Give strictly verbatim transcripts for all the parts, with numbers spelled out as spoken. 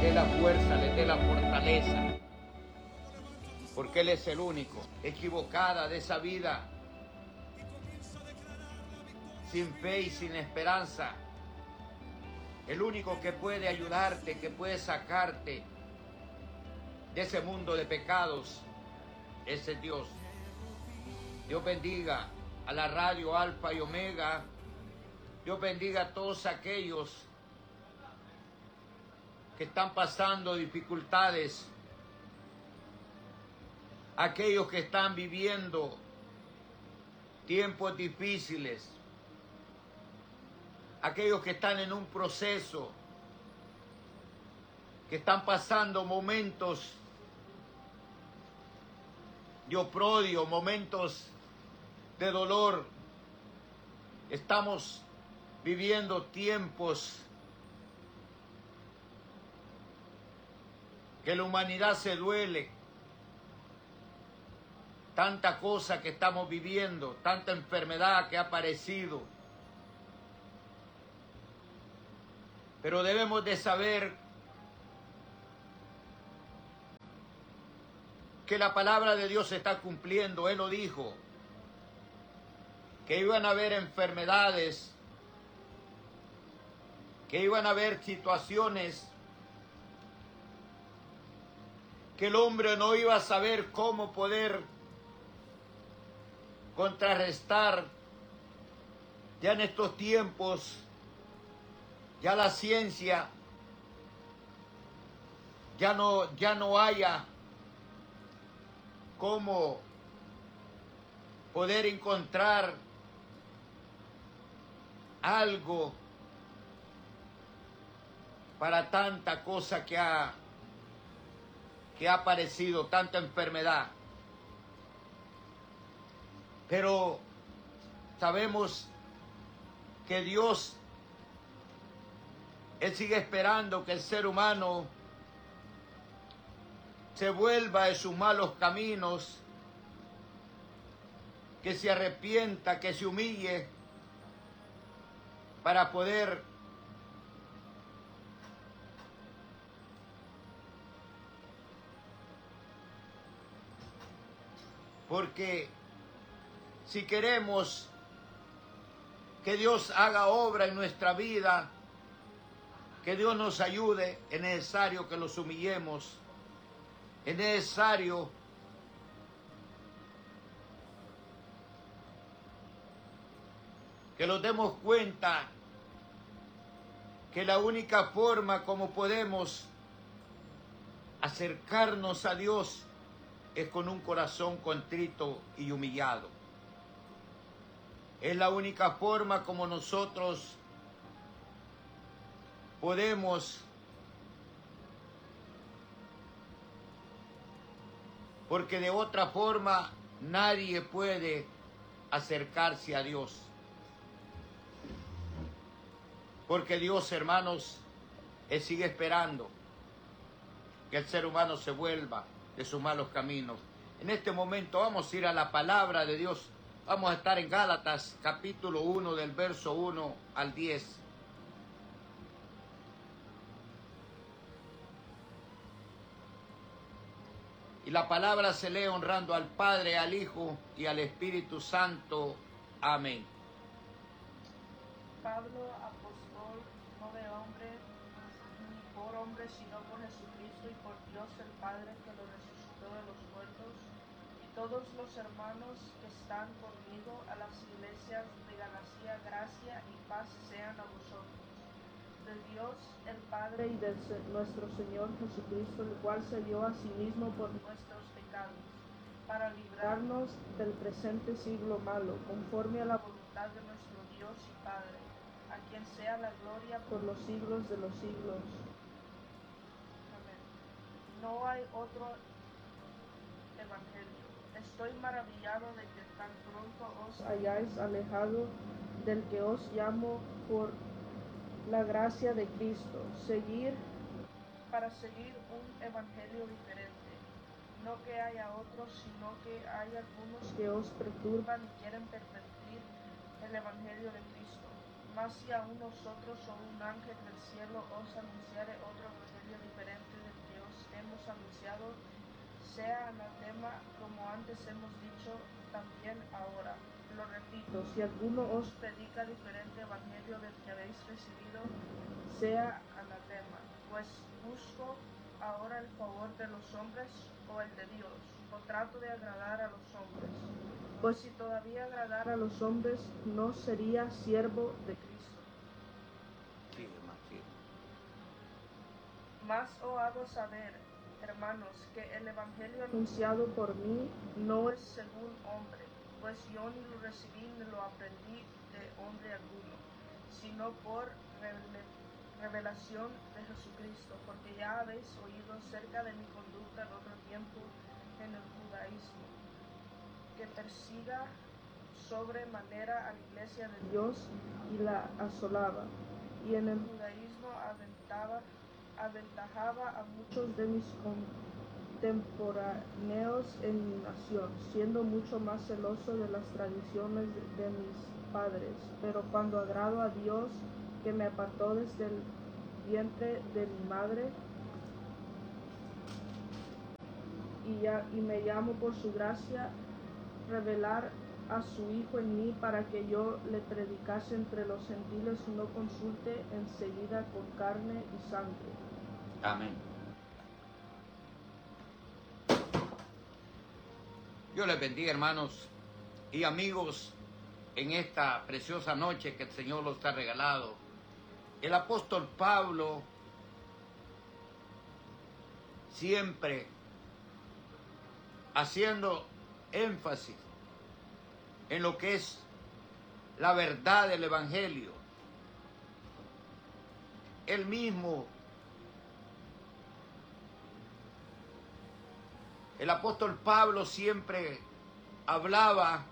dé la fuerza, le dé la fortaleza, porque Él es el único. Equivocada de esa vida, sin fe y sin esperanza, el único que puede ayudarte, que puede sacarte de ese mundo de pecados, ese es Dios. Dios bendiga a la radio Alfa y Omega. Dios bendiga a todos aquellos que están pasando dificultades, aquellos que están viviendo tiempos difíciles, aquellos que están en un proceso, que están pasando momentos de oprodio, momentos de dolor. Estamos viviendo tiempos que la humanidad se duele. Tanta cosa que estamos viviendo, tanta enfermedad que ha aparecido. Pero debemos de saber que la palabra de Dios se está cumpliendo. Él lo dijo, que iban a haber enfermedades, que iban a haber situaciones que el hombre no iba a saber cómo poder contrarrestar. Ya en estos tiempos, ya la ciencia ya no, ya no haya cómo poder encontrar algo para tanta cosa que ha, que ha aparecido, tanta enfermedad. Pero sabemos que Dios, Él sigue esperando que el ser humano se vuelva de sus malos caminos, que se arrepienta, que se humille para poder porque si queremos que Dios haga obra en nuestra vida, que Dios nos ayude, es necesario que los humillemos, es necesario que nos demos cuenta que la única forma como podemos acercarnos a Dios es con un corazón contrito y humillado. Es la única forma como nosotros podemos, porque de otra forma nadie puede acercarse a Dios. Porque Dios, hermanos, Él sigue esperando que el ser humano se vuelva de sus malos caminos. En este momento vamos a ir a la palabra de Dios. Vamos a estar en Gálatas capítulo uno del verso uno al diez. Y la palabra se lee honrando al Padre, al Hijo y al Espíritu Santo. Amén. Pablo, apóstol, no de hombre, ni por hombre, sino por Jesucristo y por Dios el Padre que lo resucitó de los muertos, y todos los hermanos que están conmigo, a las iglesias de Galacia, gracia y paz sean a vosotros. De Dios el Padre y de nuestro Señor Jesucristo, el cual se dio a sí mismo por nuestros pecados, para librarnos del presente siglo malo, conforme a la voluntad de nuestro Dios y Padre, a quien sea la gloria por los siglos de los siglos. Amén. No hay otro evangelio. Estoy maravillado de que tan pronto os hayáis alejado del que os llamo por la gracia de Cristo, seguir para seguir un evangelio diferente. No que haya otros, sino que hay algunos que os perturban y quieren pervertir el evangelio de Cristo. Mas si aún nosotros o un ángel del cielo os anunciare otro evangelio diferente hemos anunciado sea anatema, como antes hemos dicho, también ahora. Lo repito, si alguno os predica diferente evangelio del que habéis recibido, sea anatema. Pues busco ahora el favor de los hombres o el de Dios, o trato de agradar a los hombres. Pues si todavía agradara a los hombres, no sería siervo de Cristo. Sí, hermano, sí. Mas os hago saber, hermanos, que el evangelio anunciado por mí no es según hombre, pues yo ni lo recibí ni lo aprendí de hombre alguno, sino por revelación de Jesucristo, porque ya habéis oído acerca de mi conducta en otro tiempo en el judaísmo, que persiga sobremanera a la iglesia de Dios y la asolaba, y en el judaísmo aventaba, aventajaba a muchos de mis contemporáneos en mi nación, siendo mucho más celoso de las tradiciones de, de mis padres. Pero cuando agrado a Dios, que me apartó desde el vientre de mi madre, y, ya, y me llamo por su gracia, revelar a su Hijo en mí para que yo le predicase entre los gentiles y no consulte enseguida con carne y sangre. Amén. Dios les bendiga, hermanos y amigos, en esta preciosa noche que el Señor nos ha regalado. El apóstol Pablo siempre haciendo énfasis en lo que es la verdad del Evangelio. Él mismo, el apóstol Pablo siempre hablaba,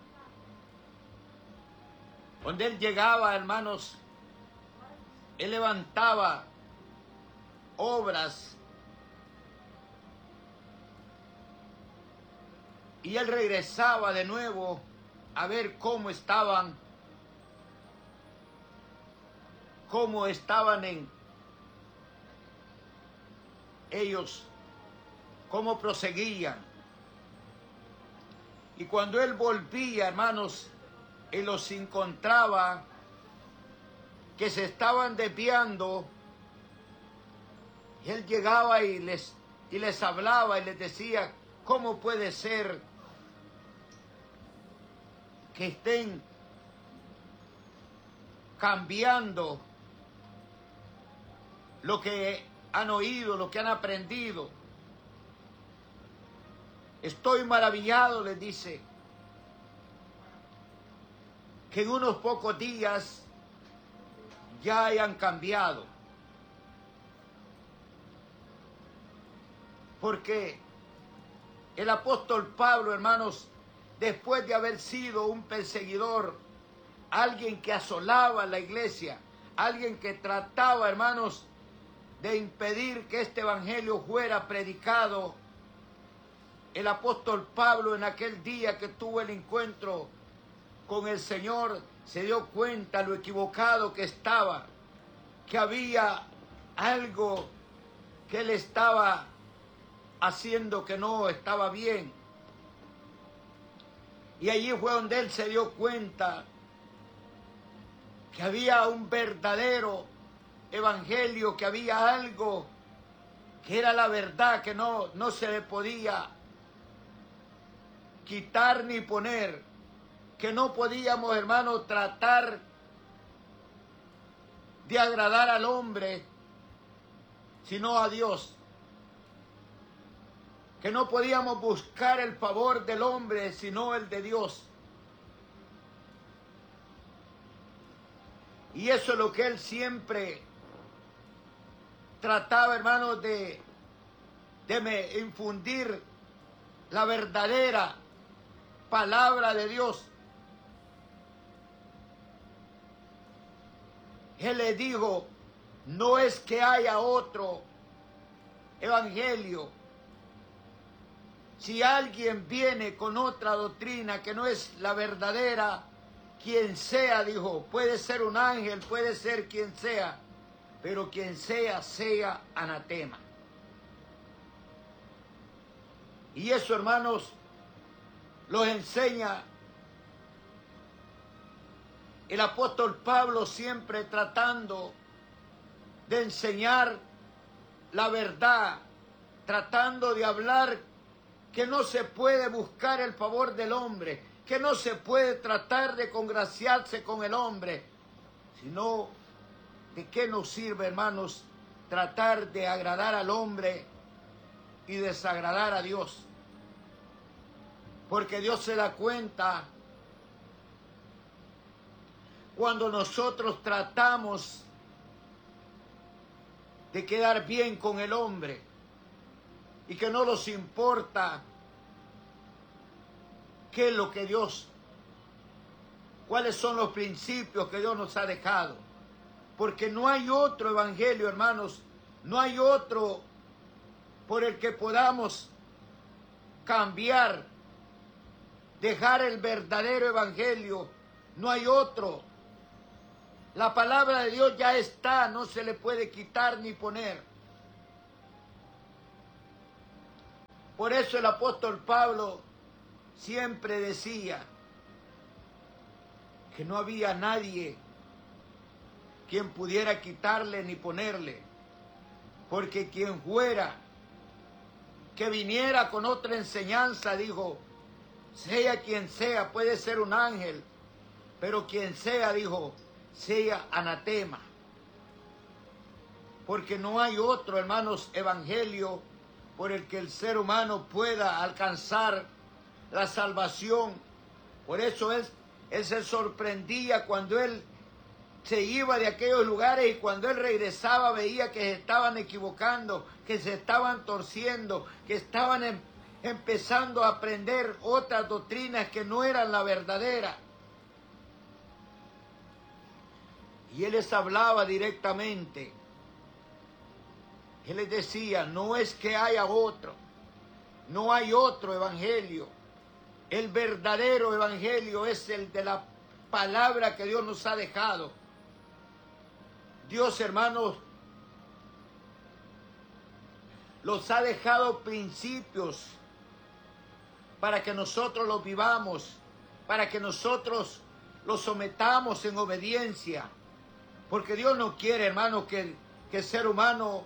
donde él llegaba, hermanos, él levantaba obras y él regresaba de nuevo a ver cómo estaban, cómo estaban en ellos, cómo proseguían. Y cuando él volvía, hermanos, y los encontraba que se estaban desviando, y él llegaba y les, y les hablaba y les decía, ¿cómo puede ser que estén cambiando lo que han oído, lo que han aprendido? Estoy maravillado, les dice, que en unos pocos días ya hayan cambiado. Porque el apóstol Pablo, hermanos, después de haber sido un perseguidor, alguien que asolaba la iglesia, alguien que trataba, hermanos, de impedir que este evangelio fuera predicado, el apóstol Pablo, en aquel día que tuvo el encuentro con el Señor, se dio cuenta lo equivocado que estaba, que había algo que él estaba haciendo que no estaba bien. Y allí fue donde él se dio cuenta que había un verdadero evangelio, que había algo que era la verdad, que no, no se le podía quitar ni poner, que no podíamos, hermanos, tratar de agradar al hombre, sino a Dios, que no podíamos buscar el favor del hombre, sino el de Dios. Y eso es lo que él siempre trataba, hermanos, de, de me infundir la verdadera palabra de Dios. Él le dijo, no es que haya otro evangelio. Si alguien viene con otra doctrina que no es la verdadera, quien sea, dijo, puede ser un ángel, puede ser quien sea, pero quien sea, sea anatema. Y eso, hermanos, los enseña el apóstol Pablo, siempre tratando de enseñar la verdad, tratando de hablar que no se puede buscar el favor del hombre, que no se puede tratar de congraciarse con el hombre, sino de qué nos sirve, hermanos, tratar de agradar al hombre y desagradar a Dios. Porque Dios se da cuenta cuando nosotros tratamos de quedar bien con el hombre y que no nos importa qué es lo que Dios, cuáles son los principios que Dios nos ha dejado. Porque no hay otro evangelio, hermanos, no hay otro por el que podamos cambiar, dejar el verdadero evangelio, no hay otro. La palabra de Dios ya está, no se le puede quitar ni poner. Por eso el apóstol Pablo siempre decía que no había nadie quien pudiera quitarle ni ponerle, porque quien fuera que viniera con otra enseñanza, dijo, sea quien sea, puede ser un ángel, pero quien sea, dijo, sea anatema. Porque no hay otro, hermanos, evangelio por el que el ser humano pueda alcanzar la salvación. Por eso él, él se sorprendía cuando él se iba de aquellos lugares y cuando él regresaba veía que se estaban equivocando, que se estaban torciendo, que estaban em, empezando a aprender otras doctrinas que no eran la verdadera. Y él les hablaba directamente. Él les decía, no es que haya otro, no hay otro evangelio. El verdadero evangelio es el de la palabra que Dios nos ha dejado. Dios, hermanos, los ha dejado principios para que nosotros los vivamos, para que nosotros los sometamos en obediencia. Porque Dios no quiere, hermanos, que, que el ser humano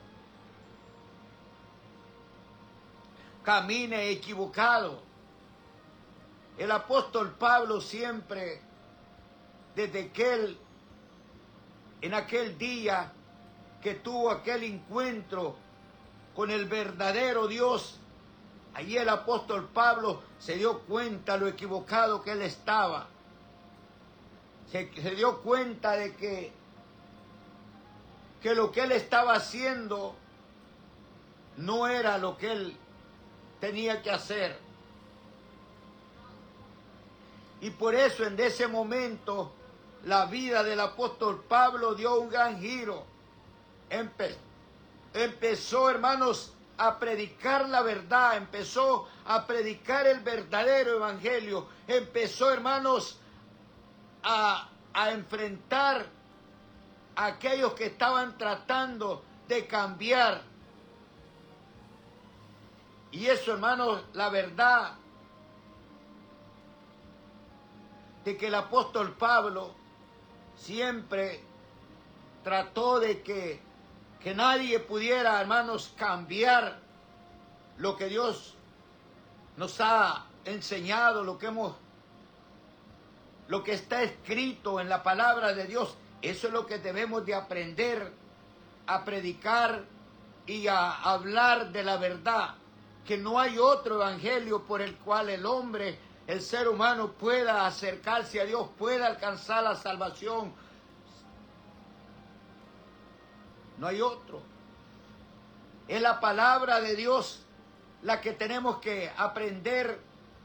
camine equivocado. El apóstol Pablo siempre, desde que él, en aquel día que tuvo aquel encuentro con el verdadero Dios, allí el apóstol Pablo se dio cuenta lo equivocado que él estaba. Se, se dio cuenta de que, que lo que él estaba haciendo no era lo que él tenía que hacer. Y por eso en ese momento la vida del apóstol Pablo dio un gran giro. Empe empezó, hermanos, a predicar la verdad, empezó a predicar el verdadero evangelio, empezó, hermanos, a, a enfrentar a aquellos que estaban tratando de cambiar. Y eso, hermanos, la verdad de que el apóstol Pablo siempre trató de que, que nadie pudiera, hermanos, cambiar lo que Dios nos ha enseñado, lo que hemos, lo que está escrito en la palabra de Dios. Eso es lo que debemos de aprender a predicar y a hablar de la verdad, que no hay otro evangelio por el cual el hombre, el ser humano pueda acercarse a Dios, pueda alcanzar la salvación. No hay otro. Es la palabra de Dios la que tenemos que aprender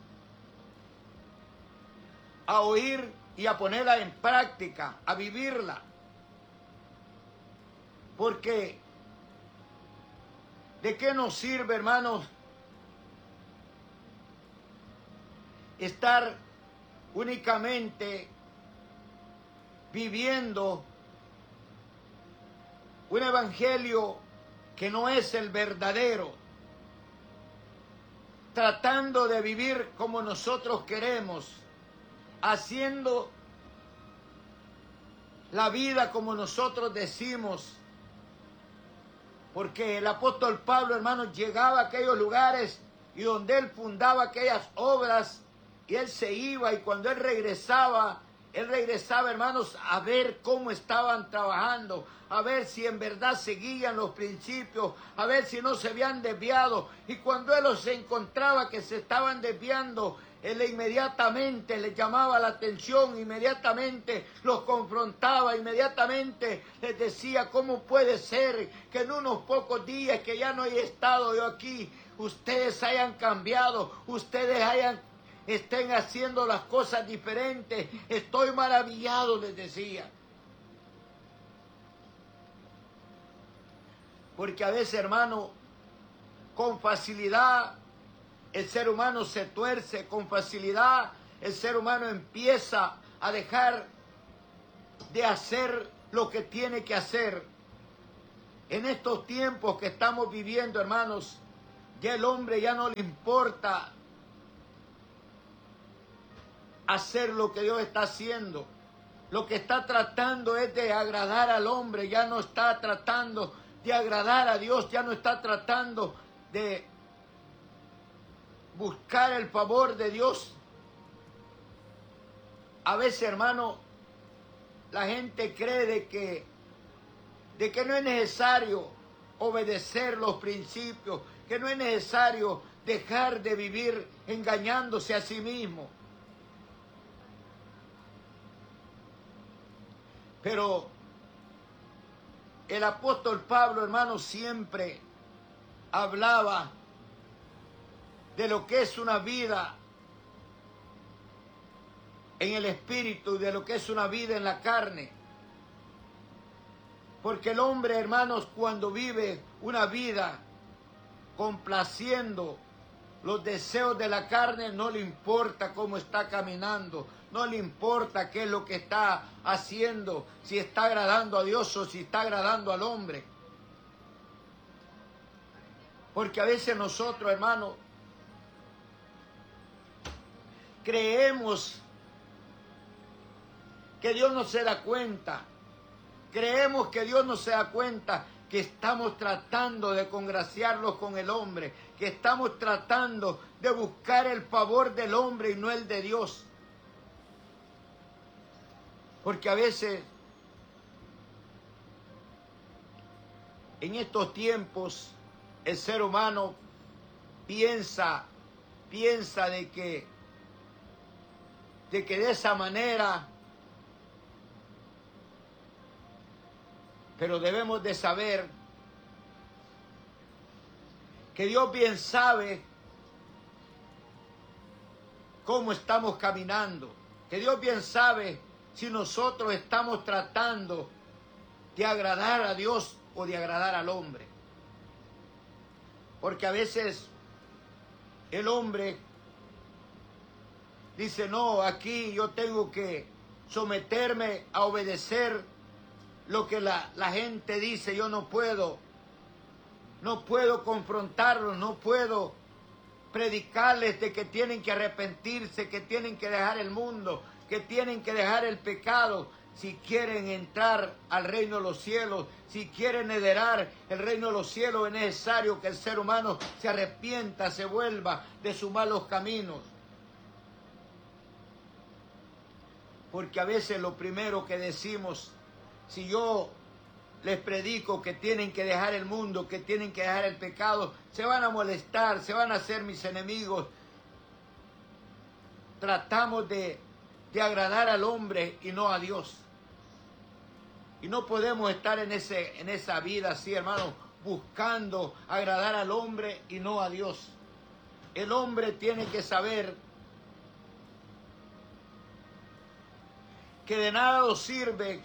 a oír y a ponerla en práctica, a vivirla. Porque ¿de qué nos sirve, hermanos, estar únicamente viviendo un evangelio que no es el verdadero? tratando de vivir como nosotros queremos, haciendo la vida como nosotros decimos. Porque el apóstol Pablo, hermanos, llegaba a aquellos lugares y donde él fundaba aquellas obras y él se iba, y cuando él regresaba, él regresaba, hermanos, a ver cómo estaban trabajando, a ver si en verdad seguían los principios, a ver si no se habían desviado. Y cuando él los encontraba que se estaban desviando, él inmediatamente les llamaba la atención, inmediatamente los confrontaba, inmediatamente les decía: ¿cómo puede ser que en unos pocos días que ya no he estado yo aquí, ustedes hayan cambiado, ustedes hayan, estén haciendo las cosas diferentes? Estoy maravillado, les decía. Porque a veces, hermano, con facilidad el ser humano se tuerce, con facilidad el ser humano empieza a dejar de hacer lo que tiene que hacer. En estos tiempos que estamos viviendo, hermanos, ya el hombre ya no le importa hacer lo que Dios está haciendo. Lo que está tratando es de agradar al hombre, ya no está tratando de agradar a Dios, ya no está tratando de buscar el favor de Dios. A veces, hermano, la gente cree de que, de que no es necesario obedecer los principios, que no es necesario dejar de vivir engañándose a sí mismo. Pero el apóstol Pablo, hermano, siempre hablaba de lo que es una vida en el espíritu y de lo que es una vida en la carne. Porque el hombre, hermanos, cuando vive una vida complaciendo los deseos de la carne, no le importa cómo está caminando, no le importa qué es lo que está haciendo, si está agradando a Dios o si está agradando al hombre. Porque a veces nosotros, hermanos, creemos que Dios no se da cuenta. Creemos que Dios no se da cuenta que estamos tratando de congraciarlos con el hombre, que estamos tratando de buscar el favor del hombre y no el de Dios. Porque a veces, en estos tiempos, el ser humano piensa, piensa de que, de que de esa manera. Pero debemos de saber que Dios bien sabe cómo estamos caminando, que Dios bien sabe si nosotros estamos tratando de agradar a Dios o de agradar al hombre. Porque a veces el hombre dice: no, aquí yo tengo que someterme a obedecer lo que la, la gente dice, yo no puedo, no puedo confrontarlos, no puedo predicarles de que tienen que arrepentirse, que tienen que dejar el mundo, que tienen que dejar el pecado, si quieren entrar al reino de los cielos, si quieren heredar el reino de los cielos. Es necesario que el ser humano se arrepienta, se vuelva de sus malos caminos. Porque a veces lo primero que decimos, si yo les predico que tienen que dejar el mundo, que tienen que dejar el pecado, se van a molestar, se van a hacer mis enemigos. Tratamos de, de agradar al hombre y no a Dios. Y no podemos estar en, ese, en esa vida así, hermano, buscando agradar al hombre y no a Dios. El hombre tiene que saber que de nada nos sirve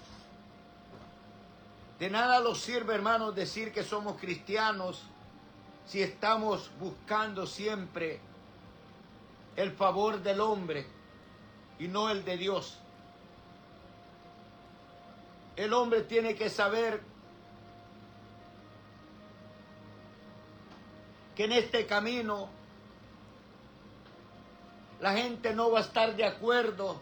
De nada nos sirve, hermanos, decir que somos cristianos si estamos buscando siempre el favor del hombre y no el de Dios. El hombre tiene que saber que en este camino La gente no va a estar de acuerdo.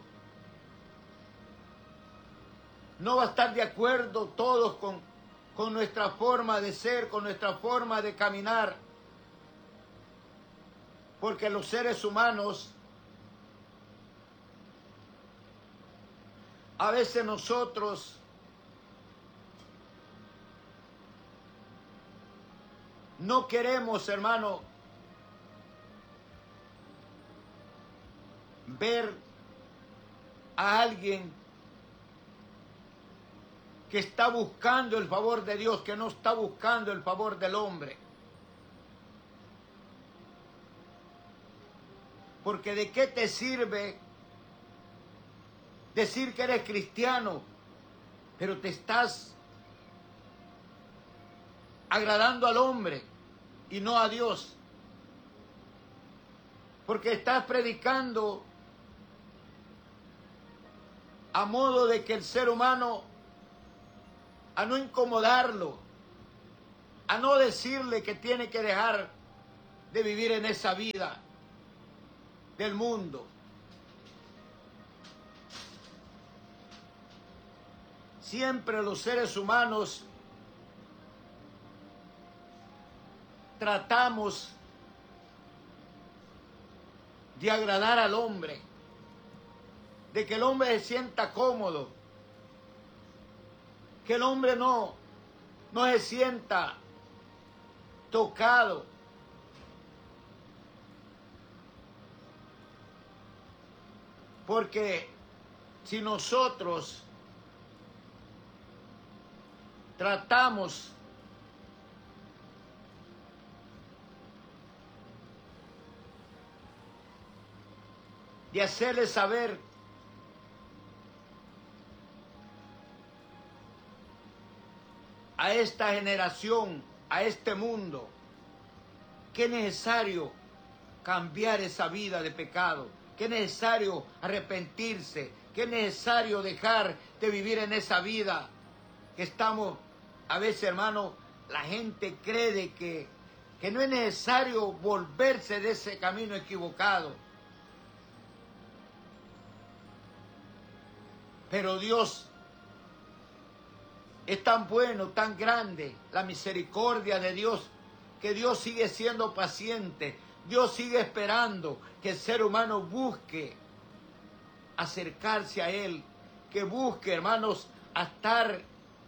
No va a estar de acuerdo todos con, con nuestra forma de ser, con nuestra forma de caminar. Porque los seres humanos, a veces nosotros no queremos, hermano, ver a alguien que está buscando el favor de Dios, que no está buscando el favor del hombre. Porque ¿de qué te sirve decir que eres cristiano, pero te estás agradando al hombre y no a Dios? Porque estás predicando a modo de que el ser humano, a no incomodarlo, a no decirle que tiene que dejar de vivir en esa vida del mundo. Siempre los seres humanos tratamos de agradar al hombre, de que el hombre se sienta cómodo, que el hombre no, no se sienta tocado. Porque si nosotros tratamos de hacerle saber a esta generación, a este mundo, que es necesario cambiar esa vida de pecado, que es necesario arrepentirse, que es necesario dejar de vivir en esa vida que estamos, a veces, hermano, la gente cree de que, que no es necesario volverse de ese camino equivocado. Pero Dios es tan bueno, tan grande, la misericordia de Dios, que Dios sigue siendo paciente. Dios sigue esperando que el ser humano busque acercarse a Él, que busque, hermanos, a estar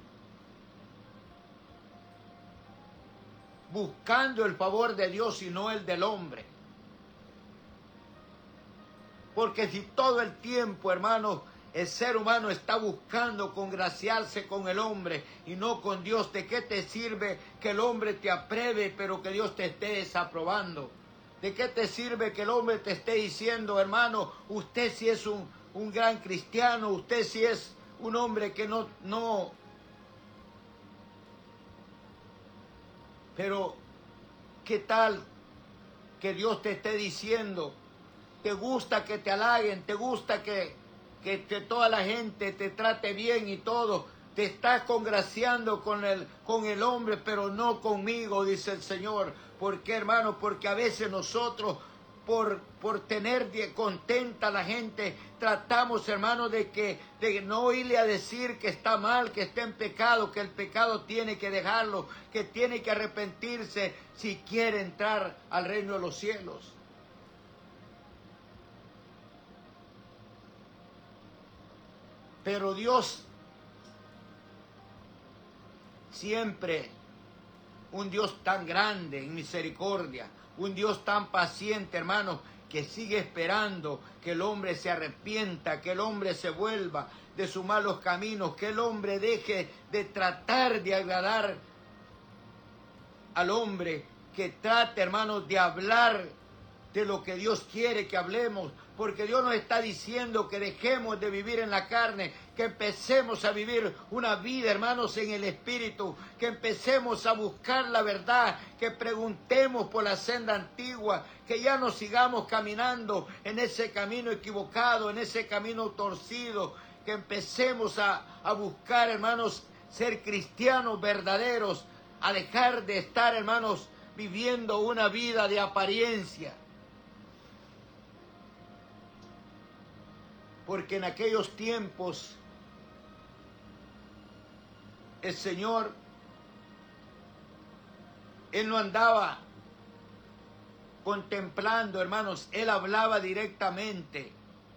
buscando el favor de Dios y no el del hombre. Porque si todo el tiempo, hermanos, el ser humano está buscando congraciarse con el hombre y no con Dios, ¿de qué te sirve que el hombre te apruebe pero que Dios te esté desaprobando? ¿De qué te sirve que el hombre te esté diciendo, hermano, usted sí es un, un gran cristiano, usted sí es un hombre que no, no... Pero, ¿qué tal que Dios te esté diciendo? ¿Te gusta que te halaguen? ¿Te gusta que, que, que toda la gente te trate bien y todo? Te estás congraciando con el, con el hombre, pero no conmigo, dice el Señor. ¿Por qué, hermano? Porque a veces nosotros, por, por tener contenta a la gente, tratamos, hermano, de que de no irle a decir que está mal, que está en pecado, que el pecado tiene que dejarlo, que tiene que arrepentirse si quiere entrar al reino de los cielos. Pero Dios siempre, un Dios tan grande en misericordia, un Dios tan paciente, hermanos, que sigue esperando que el hombre se arrepienta, que el hombre se vuelva de sus malos caminos, que el hombre deje de tratar de agradar al hombre, que trate, hermanos, de hablar de lo que Dios quiere que hablemos, porque Dios nos está diciendo que dejemos de vivir en la carne, que empecemos a vivir una vida, hermanos, en el Espíritu, que empecemos a buscar la verdad, que preguntemos por la senda antigua, que ya no sigamos caminando en ese camino equivocado, en ese camino torcido, que empecemos a, a buscar, hermanos, ser cristianos verdaderos, a dejar de estar, hermanos, viviendo una vida de apariencia. Porque en aquellos tiempos el Señor, Él no andaba contemplando, hermanos, Él hablaba directamente.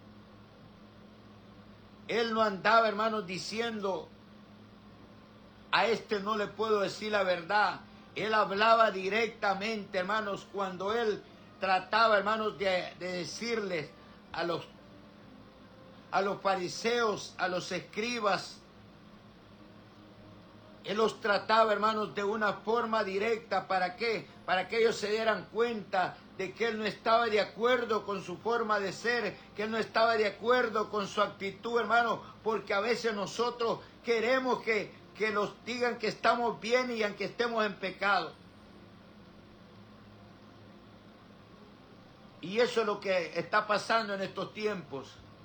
Él no andaba, hermanos, diciendo, a este no le puedo decir la verdad. Él hablaba directamente, hermanos, cuando Él trataba, hermanos, de, de decirles a los, a los fariseos, a los escribas, Él los trataba, hermanos, de una forma directa. ¿Para qué? Para que ellos se dieran cuenta de que Él no estaba de acuerdo con su forma de ser, que Él no estaba de acuerdo con su actitud, hermano, porque a veces nosotros queremos que, que nos digan que estamos bien y aunque estemos en pecado. Y eso es lo que está pasando en estos tiempos.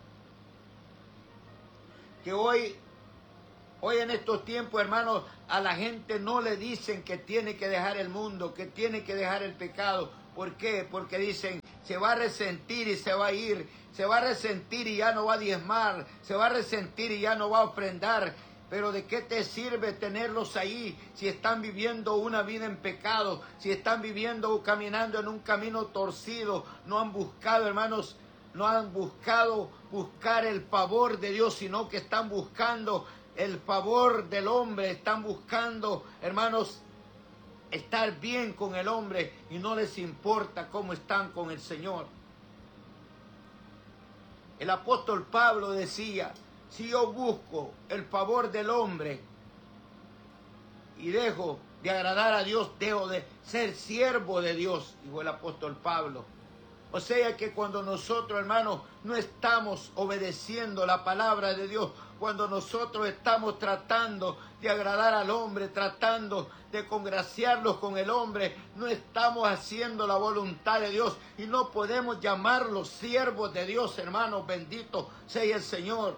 Que hoy... Hoy en estos tiempos, hermanos, a la gente no le dicen que tiene que dejar el mundo, que tiene que dejar el pecado. ¿Por qué? Porque dicen, se va a resentir y se va a ir, se va a resentir y ya no va a diezmar, se va a resentir y ya no va a ofrendar. Pero ¿de qué te sirve tenerlos ahí si están viviendo una vida en pecado, si están viviendo o caminando en un camino torcido? No han buscado, hermanos, no han buscado buscar el favor de Dios, sino que están buscando el favor del hombre, están buscando, hermanos, estar bien con el hombre y no les importa cómo están con el Señor. El apóstol Pablo decía, si yo busco el favor del hombre y dejo de agradar a Dios, dejo de ser siervo de Dios, dijo el apóstol Pablo. O sea que cuando nosotros, hermanos, no estamos obedeciendo la palabra de Dios, cuando nosotros estamos tratando de agradar al hombre, tratando de congraciarlos con el hombre, no estamos haciendo la voluntad de Dios y no podemos llamarlos siervos de Dios, hermanos, bendito sea el Señor.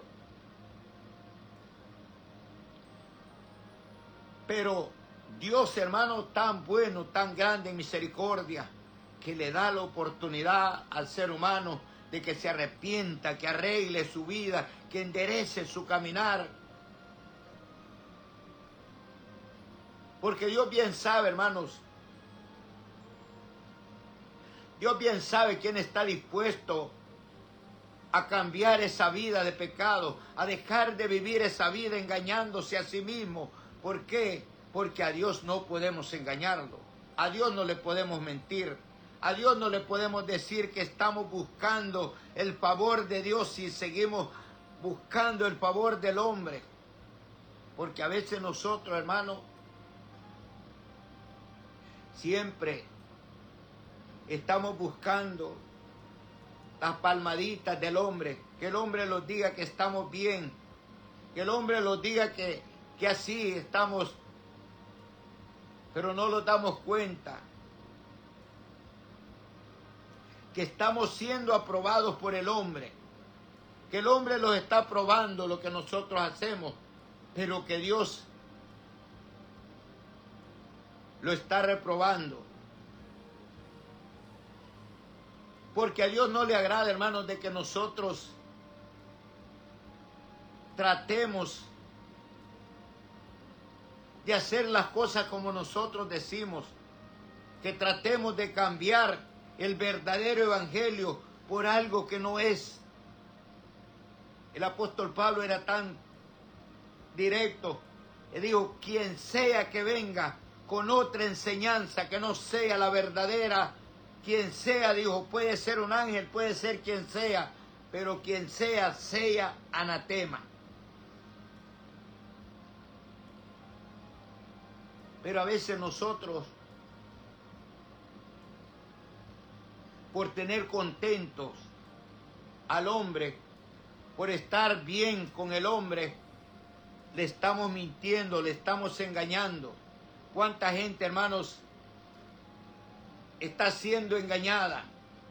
Pero Dios, hermano, tan bueno, tan grande en misericordia, que le da la oportunidad al ser humano de que se arrepienta, que arregle su vida, que enderece su caminar. Porque Dios bien sabe, hermanos, Dios bien sabe quién está dispuesto a cambiar esa vida de pecado, a dejar de vivir esa vida engañándose a sí mismo. ¿Por qué? Porque a Dios no podemos engañarlo, a Dios no le podemos mentir. A Dios no le podemos decir que estamos buscando el favor de Dios si seguimos buscando el favor del hombre. Porque a veces nosotros, hermanos, siempre estamos buscando las palmaditas del hombre. Que el hombre nos diga que estamos bien. Que el hombre nos diga que, que así estamos. Pero no nos damos cuenta que estamos siendo aprobados por el hombre, que el hombre los está aprobando lo que nosotros hacemos, pero que Dios lo está reprobando. Porque a Dios no le agrada, hermanos, de que nosotros tratemos de hacer las cosas como nosotros decimos, que tratemos de cambiar el verdadero evangelio por algo que no es. El apóstol Pablo era tan directo. Le dijo, quien sea que venga con otra enseñanza que no sea la verdadera, quien sea, dijo, puede ser un ángel, puede ser quien sea, pero quien sea, sea anatema. Pero a veces nosotros, por tener contentos al hombre, por estar bien con el hombre, le estamos mintiendo, le estamos engañando. ¿Cuánta gente, hermanos, está siendo engañada?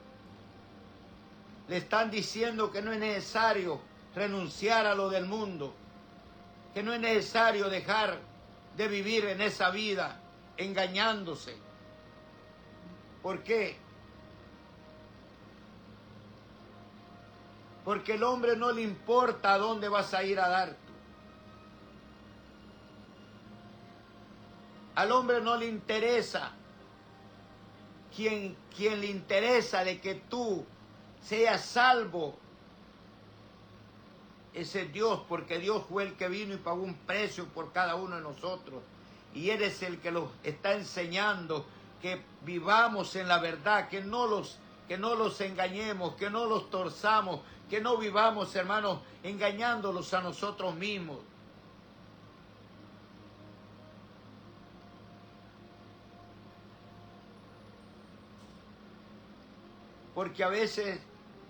Le están diciendo que no es necesario renunciar a lo del mundo, que no es necesario dejar de vivir en esa vida engañándose. ¿Por qué? Porque al hombre no le importa a dónde vas a ir a dar tú. Al hombre no le interesa. Quien, quien le interesa de que tú seas salvo, ese es Dios, porque Dios fue el que vino y pagó un precio por cada uno de nosotros. Y Él es el que los está enseñando que vivamos en la verdad, que no los, que no los engañemos, que no los torzamos, que no vivamos, hermanos, engañándolos a nosotros mismos. Porque a veces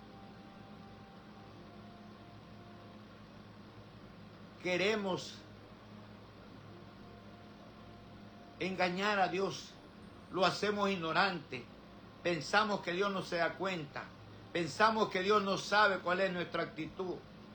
queremos engañar a Dios, lo hacemos ignorante, pensamos que Dios no se da cuenta, pensamos que Dios no sabe cuál es nuestra actitud.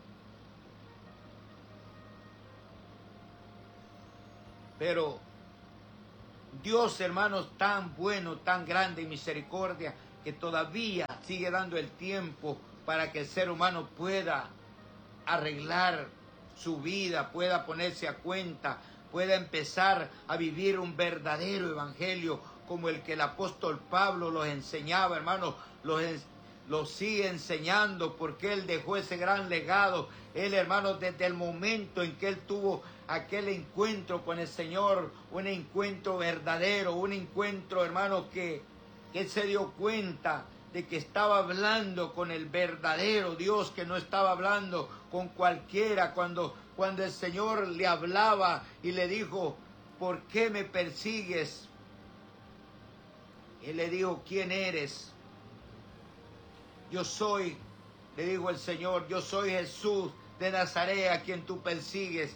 Pero Dios, hermanos, tan bueno, tan grande en misericordia, que todavía sigue dando el tiempo para que el ser humano pueda arreglar su vida, pueda ponerse a cuenta, pueda empezar a vivir un verdadero evangelio como el que el apóstol Pablo los enseñaba, hermanos, los, los sigue enseñando porque él dejó ese gran legado. Él, hermanos, desde el momento en que él tuvo aquel encuentro con el Señor, un encuentro verdadero, un encuentro, hermanos, que, que él se dio cuenta de que estaba hablando con el verdadero Dios, que no estaba hablando con cualquiera. Cuando, cuando el Señor le hablaba y le dijo, ¿por qué me persigues? Él le dijo, ¿quién eres? Yo soy, le dijo el Señor, yo soy Jesús de Nazaret a quien tú persigues.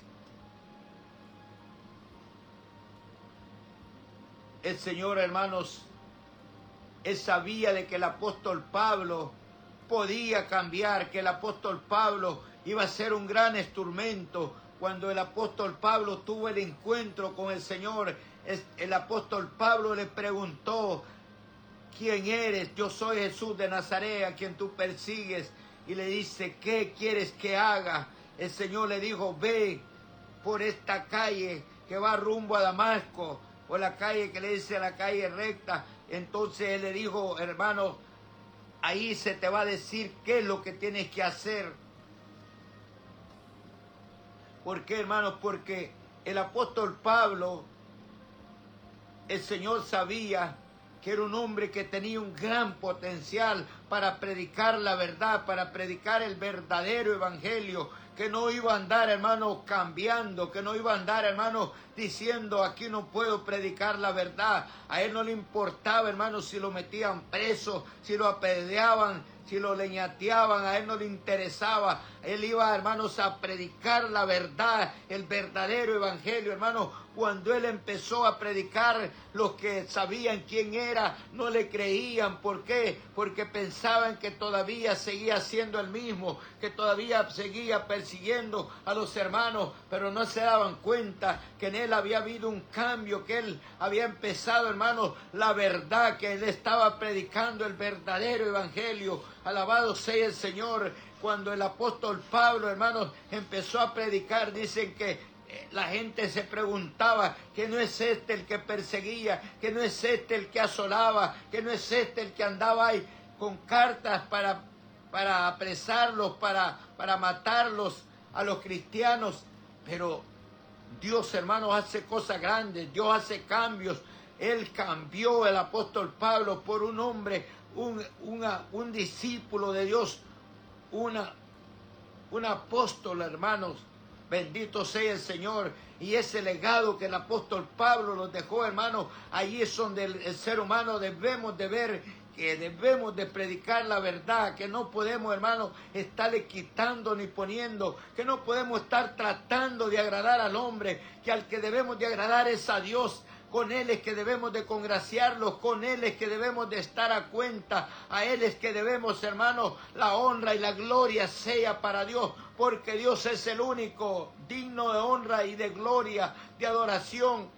El Señor, hermanos, él sabía de que el apóstol Pablo podía cambiar, que el apóstol Pablo iba a ser un gran instrumento. Cuando el apóstol Pablo tuvo el encuentro con el Señor, el apóstol Pablo le preguntó, ¿quién eres? Yo soy Jesús de Nazaret, a quien tú persigues. Y le dice, ¿qué quieres que haga? El Señor le dijo, ve por esta calle que va rumbo a Damasco, por la calle que le dice la calle recta. Entonces él le dijo, hermano, ahí se te va a decir qué es lo que tienes que hacer. ¿Por qué, hermanos? Porque el apóstol Pablo, el Señor sabía que era un hombre que tenía un gran potencial para predicar la verdad, para predicar el verdadero evangelio, que no iba a andar, hermano, cambiando, que no iba a andar, hermano, diciendo, aquí no puedo predicar la verdad. A él no le importaba, hermano, si lo metían preso, si lo apedreaban, si lo leñateaban, a él no le interesaba. Él iba, hermanos, a predicar la verdad, el verdadero evangelio, hermanos. Cuando él empezó a predicar, los que sabían quién era no le creían. ¿Por qué? Porque pensaban que todavía seguía siendo el mismo, que todavía seguía persiguiendo a los hermanos, pero no se daban cuenta que en él había habido un cambio, que él había empezado, hermanos, la verdad, que él estaba predicando el verdadero evangelio. Alabado sea el Señor. Cuando el apóstol Pablo, hermanos, empezó a predicar, dicen que la gente se preguntaba, que no es este el que perseguía, que no es este el que asolaba, que no es este el que andaba ahí con cartas para, para apresarlos, para, para matarlos a los cristianos. Pero Dios, hermanos, hace cosas grandes, Dios hace cambios. Él cambió el apóstol Pablo por un hombre, un, una, un discípulo de Dios, una, un apóstol, hermanos. Bendito sea el Señor. Y ese legado que el apóstol Pablo nos dejó, hermanos, ahí es donde el, el ser humano debemos de ver, que debemos de predicar la verdad, que no podemos, hermanos, estarle quitando ni poniendo, que no podemos estar tratando de agradar al hombre, que al que debemos de agradar es a Dios. Con Él es que debemos de congraciarlos, con Él es que debemos de estar a cuenta, a Él es que debemos, hermanos, la honra y la gloria sea para Dios, porque Dios es el único digno de honra y de gloria, de adoración.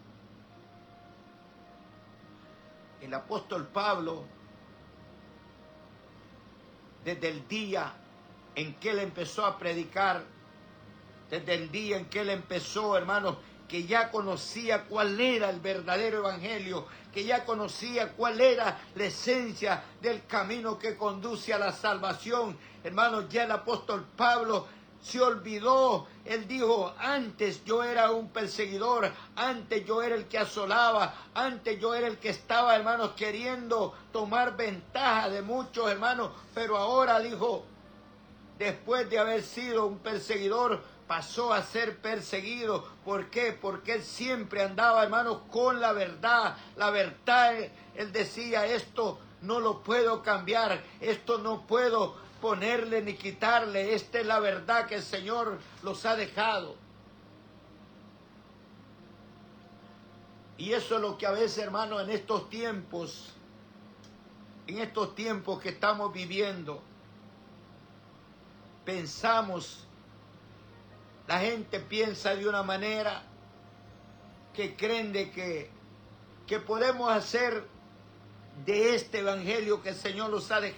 El apóstol Pablo, desde el día en que él empezó a predicar, desde el día en que él empezó, hermanos, que ya conocía cuál era el verdadero evangelio, que ya conocía cuál era la esencia del camino que conduce a la salvación. Hermanos, ya el apóstol Pablo se olvidó. Él dijo, antes yo era un perseguidor, antes yo era el que asolaba, antes yo era el que estaba, hermanos, queriendo tomar ventaja de muchos, hermanos, pero ahora, dijo, después de haber sido un perseguidor, pasó a ser perseguido. ¿Por qué? Porque él siempre andaba, hermanos, con la verdad. La verdad, él decía, esto no lo puedo cambiar, esto no puedo ponerle ni quitarle, esta es la verdad que el Señor los ha dejado. Y eso es lo que a veces, hermanos, en estos tiempos, en estos tiempos que estamos viviendo, pensamos. La gente piensa de una manera que creen de que, que podemos hacer de este evangelio que el Señor nos ha dejado